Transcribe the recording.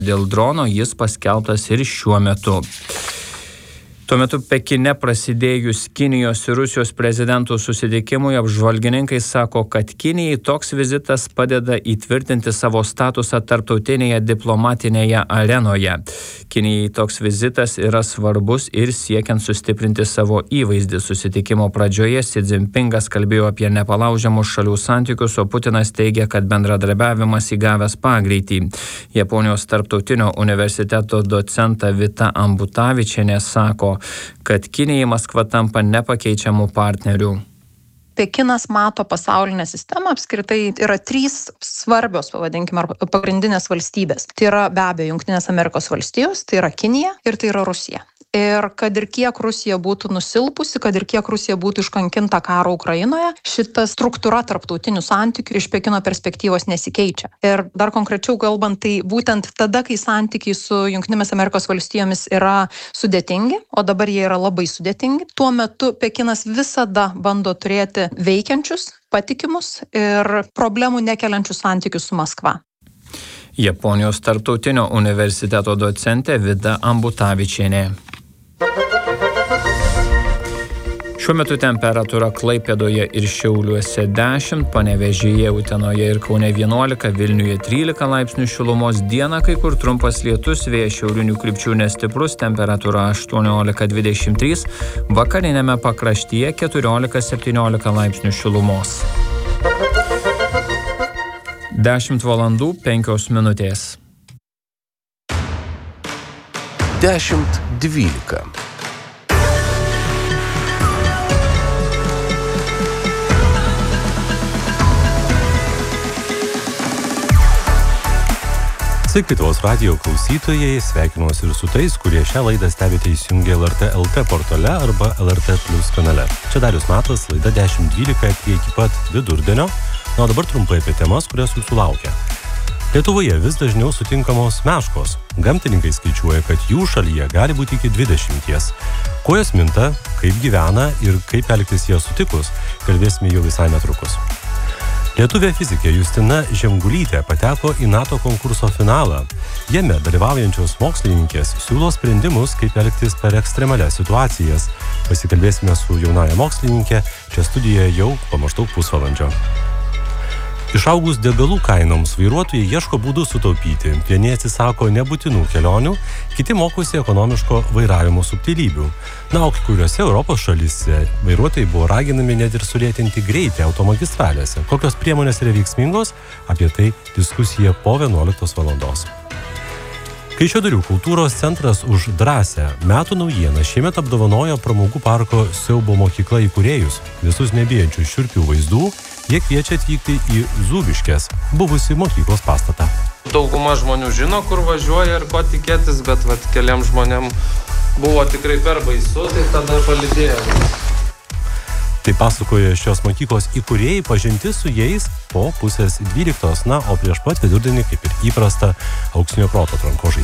Dėl drono jis paskelbtas ir šiuo metu. Tuo metu Pekine prasidėjus Kinijos ir Rusijos prezidentų susitikimui apžvalgininkai sako, kad Kinijai toks vizitas padeda įtvirtinti savo statusą tarptautinėje diplomatinėje arenoje. Kinijai toks vizitas yra svarbus ir siekiant sustiprinti savo įvaizdį. Susitikimo pradžioje Xi Jinpingas kalbėjo apie nepalaužiamus šalių santykius, o Putinas teigia, kad bendradarbiavimas įgavęs pagreitį. Japonijos tarptautinio universiteto docenta Vita Ambutavičienė sako, kad Kinijai Maskva tampa nepakeičiamų partnerių. Pekinas mato pasaulinę sistemą, apskritai yra 3 svarbios, pavadinkime, pagrindinės valstybės. Tai yra be abejo Jungtinės Amerikos valstijos, tai yra Kinija ir tai yra Rusija. Ir kad ir kiek Rusija būtų nusilpusi, kad ir kiek Rusija būtų iškankinta karo Ukrainoje, šita struktūra tarptautinių santykių iš Pekino perspektyvos nesikeičia. Ir dar konkrečiau kalbant, tai būtent tada, kai santykiai su Jungtinėmis Amerikos valstijomis yra sudėtingi, o dabar jie yra labai sudėtingi, tuo metu Pekinas visada bando turėti veikiančius, patikimus ir problemų nekeliančius santykius su Maskva. Japonijos tarptautinio universiteto docentė Vida Ambutavičienė. Šiuo metu temperatūra Klaipėdoje ir Šiauliuose 10, Panevėžyje, Utenoje ir Kaune 11, Vilniuje 13 laipsnių šilumos. Dieną kai kur trumpas lietus, vėjas šiaurinių krypčių nestiprus, temperatūra 18-23, vakarinėme pakraštyje 14-17 laipsnių šilumos. 10 valandų 5 minutės. 10:12. Sveiki, Lietuvos radijo klausytojai, sveikinuosi ir su tais, kurie šią laidą stebite įsijungę LRT LT portale arba LRT Plus kanale. Čia Darius Matas, laida 10:12 iki pat vidurdienio. O dabar trumpai apie temas, kurias jūsų laukia. Lietuvoje vis dažniau sutinkamos meškos. Gamtininkai skaičiuoja, kad jų šalyje gali būti iki 20. Kuo jos minta, kaip gyvena ir kaip elgtis jas sutikus, kalbėsime jau visai netrukus. Lietuvė fizikė Justina Žemgulytė pateko į NATO konkurso finalą. Jame dalyvaujančios mokslininkės siūlo sprendimus, kaip elgtis per ekstremalias situacijas. Pasikalbėsime su jaunąja mokslininkė, čia studijoje jau po maždaug pusvalandžio. Išaugus degalų kainoms, vairuotojai ieško būdų sutaupyti. Vieni atsisako nebūtinų kelionių, kiti mokosi ekonomiško vairavimo subtilybių. Na, o kai kuriuose Europos šalyse vairuotojai buvo raginami net ir sulėtinti greitį automagistralėse. Kokios priemonės yra veiksmingos? Apie tai diskusija po 11 valandos. Kaišiadorių kultūros centras už drąsią metų naujieną šiemet apdovanojo pramogų parko Siaubo mokykla įkūrėjus. Visus nebijančių šiurpių vaizdų jie kviečia atvykti į Zūbiškės, buvusi mokyklos pastatą. Dauguma žmonių žino, kur važiuoja ir ko tikėtis, bet keliam žmonėm buvo tikrai per baisu, tai tada palydėjome. Tai pasakoja šios mokyklos įkūrėjai, pažintis su jais po 11:30. Na, o prieš pat vidurdienį, kaip ir įprasta, auksinio proto atrankos žaidimas.